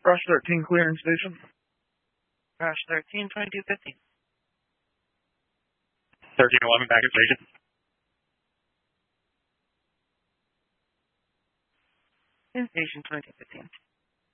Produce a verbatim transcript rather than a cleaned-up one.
Rush thirteen clearing station. Rush thirteen, twenty-two fifty. thirteen eleven back at station. In station twenty-two fifteen.